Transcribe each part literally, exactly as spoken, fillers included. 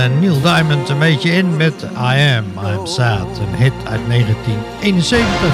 en Neil Diamond een beetje in met I Am, I'm Sad, een hit uit negentien eenenzeventig.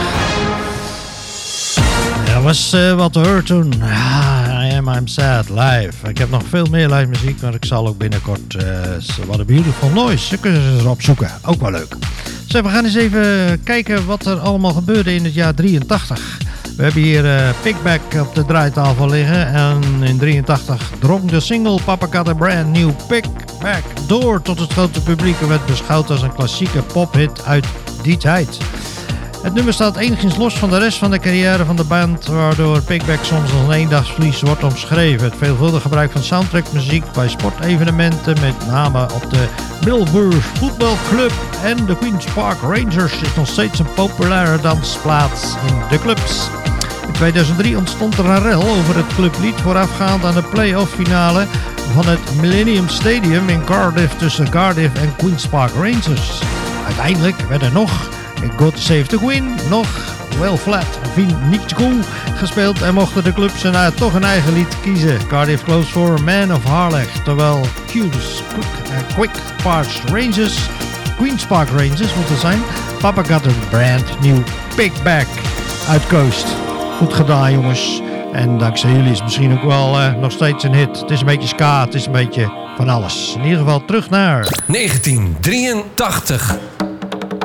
Dat was uh, wat te horen toen. Ah, I Am, I'm Sad, live. Ik heb nog veel meer live muziek, maar ik zal ook binnenkort uh, What a Beautiful Noise. Ze kunnen ze erop zoeken, ook wel leuk. Zo, we gaan eens even kijken wat er allemaal gebeurde in het jaar drieëntachtig. We hebben hier uh, Pickback op de draaitafel liggen en in drieëntachtig drong de single Papa Got a Brand New Pickback door tot het grote publiek en werd beschouwd als een klassieke pophit uit die tijd. Het nummer staat enigszins los van de rest van de carrière van de band, waardoor Pickback soms als een eendagsvlies wordt omschreven. Het veelvuldig gebruik van soundtrackmuziek bij sportevenementen, met name op de Millburg voetbalclub en de Queen's Park Rangers, is nog steeds een populaire dansplaats in de clubs. In tweeduizend drie ontstond er een rel over het clublied voorafgaand aan de play-off finale van het Millennium Stadium in Cardiff tussen Cardiff en Queen's Park Rangers. Uiteindelijk werd er nog God Save the Queen, nog Well Flat, Vinicius gespeeld en mochten de clubs een, uh, toch een eigen lied kiezen. Cardiff koos voor Man of Harlech, terwijl Q's Quick, uh, Quick Parks Rangers, Queen's Park Rangers moeten zijn, Papa Got a Brand New Pickback uitkoos. Goed gedaan, jongens. En dankzij jullie is het misschien ook wel uh, nog steeds een hit. Het is een beetje ska, het is een beetje van alles. In ieder geval terug naar negentien drieëntachtig.